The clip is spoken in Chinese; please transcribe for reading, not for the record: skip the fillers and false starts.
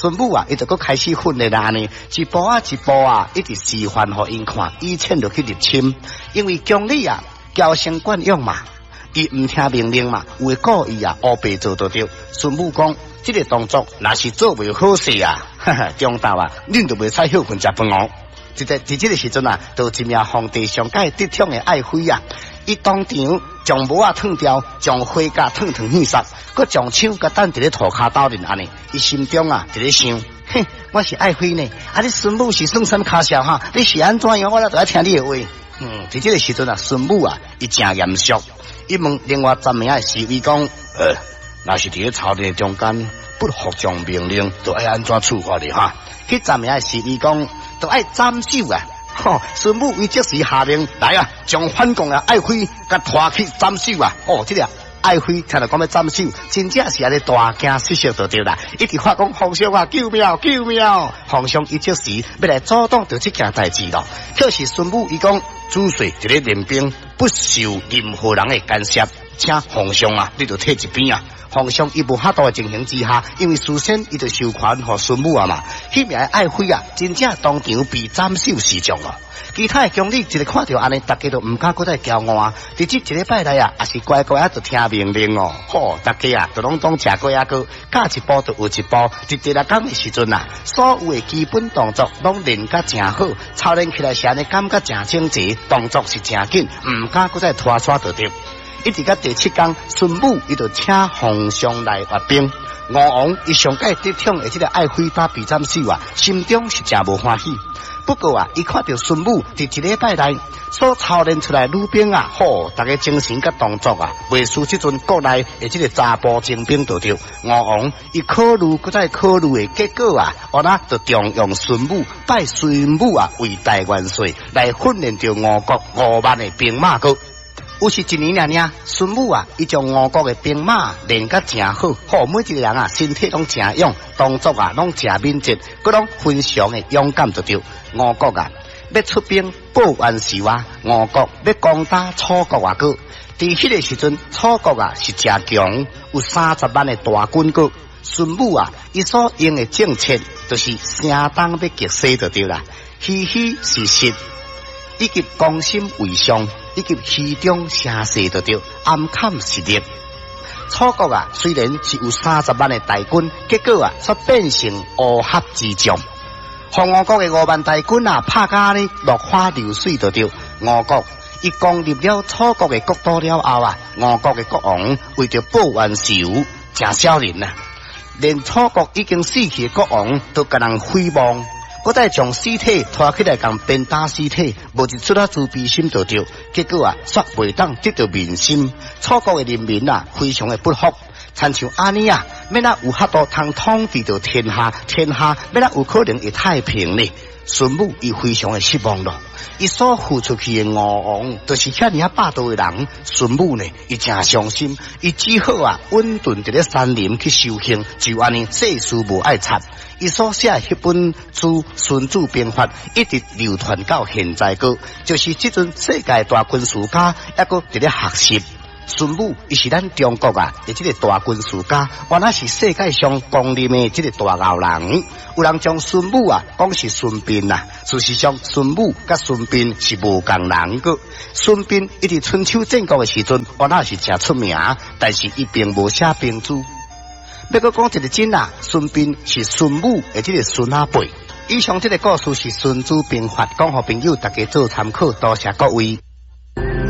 孙武啊，伊就搁开始训练啦呢，一步啊一步啊，一直示范互因看，以前就去入侵，因为姜礼啊娇生惯养嘛，伊唔听命令嘛，有诶故意啊乌白做就对。孙武讲，这个动作若是做袂好势啊，哈哈，中道啊，恁就袂使休困食饭哦。在这个时阵啊，就一名皇帝上界得宠的爱妃啊，伊当场将帽啊脱掉，将盔甲脱去杀，佮将枪佮等伫咧涂骹斗阵安尼，伊心中啊伫咧想，哼，我是爱妃呢，啊你孙武是算什卡笑哈？你是安怎样？我来就要听你的话。在这个时阵啊，孙武啊，伊真严肃，伊问另外10名的侍卫讲，若是伫咧朝廷中间不服从命令，就爱安怎处罚你哈？迄10名的侍卫讲，就爱斩首啊！孙武伊即时下令来啊，将反共的爱妃甲拖去斩首啊！这个爱妃听到讲要斩首，真正是安尼大惊失色就对啦！一直发讲皇上啊，救命救命！皇上伊即时要来阻挡着这件代志咯。可是孙武伊讲，主帅一个练兵，不受任何人的干涉，请皇上啊，你就退一边啊！皇上伊无哈多的情形之下，因为事先伊就授权给孙武啊嘛，迄名爱妃啊，真正当场被斩首示众咯。其他的宫里一个看到安尼，大家都唔敢搁再骄傲啊。伫这一礼拜来啊，也是乖乖啊，就听命令哦。大家啊，就拢当食过啊个，教一步就有一步。伫第六讲的时阵啊，所有的基本动作拢练甲真好，操练起来是安尼，感觉真整齐，动作是真紧，唔敢搁再拖刷就对。一直到第7天，孙武伊就请皇上来阅兵。吴王伊上界得宠的这个爱妃打被斩首啊，心中是真无欢喜。不过啊，伊看到孙武伫一礼拜内所操练出来女兵啊，大家精神甲动作啊，袂输即阵国内的这个查甫精兵就对。吴王伊考虑搁再考虑的结果啊，就重用孙武，拜孙武啊为大元帅，来训练着吴国5万的兵马个。有是一年尔，孙武啊，伊将吴国的兵马练甲真好，每一个人啊身体拢真勇，动作啊拢真敏捷，佮拢非常的勇敢就对。吴国啊，要出兵报冤仇啊，吴国要攻打楚国啊个。伫迄个时阵，楚国啊是真强，有30万的大军个。孙武啊，伊所用的政策就是声东要击西就对啦，虚虚实实，以及攻心为上。以及虚中声势就对，暗砍实力。楚国啊，虽然是有30万的大军，结果啊，却变成乌合之众。和吴国的5万大军啊，拍甲呢落花流水就对。吴国伊攻入了楚国的国都了后啊，吴国的国王为着报冤仇，真小人啊，连楚国已经死去的国王都甲人诽谤。我再将尸体拖起来，共鞭打尸体，无一出自卑心就对。结果啊，却袂当得到民心。楚国的人民啊，非常的不服。亲像安尼啊，免啊有法度通统治着天下，天下免啊有可能会太平呢？孙武伊非常的失望咯。伊所付出去的吴王，就是遐尔霸道的人。孙武呢，伊真伤心，伊只好啊稳顿伫咧山林去修行，就安尼世事无爱插。伊所写迄本书《孙子兵法》一直流传到现在个，就是即阵世界大军事家抑个伫咧学习。孙武伊是咱中国啊的这个大军事家，原来是世界上公认的这个大牛人。有人将孙武啊讲是孙膑啊，事实上孙武甲孙膑是无共人个。孙膑一直春秋战国的时阵，原来是真出名，但是伊并无写兵书。要搁讲一个真啊，孙膑是孙武的这个孙仔辈。以上这个故事是《孙子兵法》，讲互朋友大家做参考，多谢各位。